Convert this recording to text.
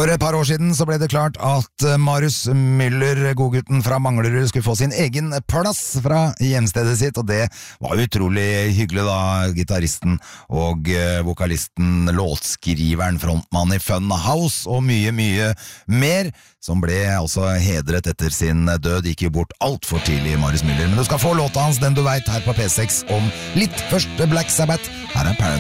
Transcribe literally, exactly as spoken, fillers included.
For et par år siden så ble det klart at Marius Müller, godgutten fra Manglerud, skulle få sin egen plass fra hjemstedet sitt, og det var utrolig hyggelig da, gitaristen og vokalisten, låtskriveren, frontmann i Fun House og mye, mye mer, som ble altså hedret etter sin død, gikk jo bort alt for tidlig, Marius Müller. Men du skal få låta hans, den du vet, her på P seks om litt. Først Black Sabbath, her er Paranoid.